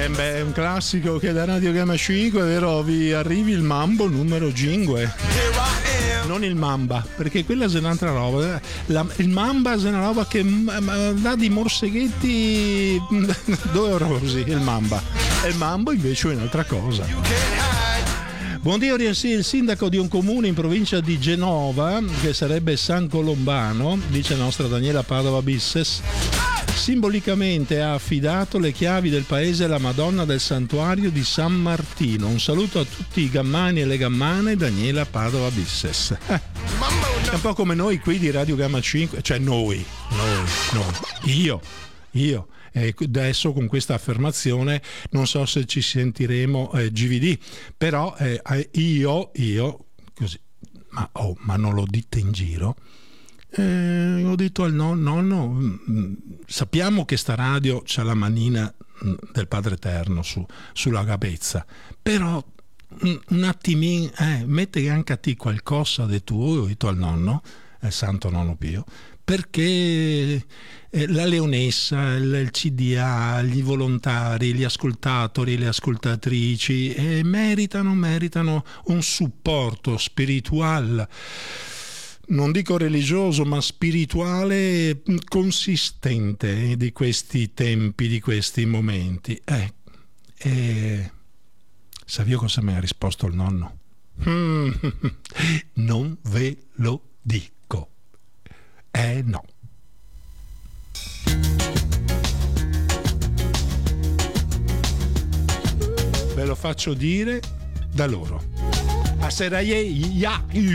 Beh, è un classico che da Radio Gamma 5, vero? Vi arrivi il mambo numero 5. Non il mamba, perché quella è un'altra roba. Il mamba è una roba che dà di morseghetti dolorosi, il mamba. E il mambo invece è un'altra cosa. Buongiorno, il sindaco di un comune in provincia di Genova, che sarebbe San Colombano, dice la nostra Daniela Padova Bisses, simbolicamente ha affidato le chiavi del paese alla Madonna del Santuario di San Martino. Un saluto a tutti i gammani e le gammane, Daniela Padova Bisses. È un po' come noi qui di Radio Gamma 5, cioè noi, io. E adesso con questa affermazione non so se ci sentiremo GVD, però io così, ma non lo dite in giro. Ho detto al nonno, sappiamo che sta radio c'ha la manina del Padre Eterno sulla gabezza, però un attimino mette anche a te qualcosa di tuo, ho detto al nonno, santo nonno Pio, perché la Leonessa, il CDA, gli volontari, gli ascoltatori, le ascoltatrici meritano un supporto spirituale, non dico religioso, ma spirituale consistente di questi tempi, di questi momenti. Savio cosa mi ha risposto il nonno? Non ve lo dico. No. Ve lo faccio dire da loro. A sera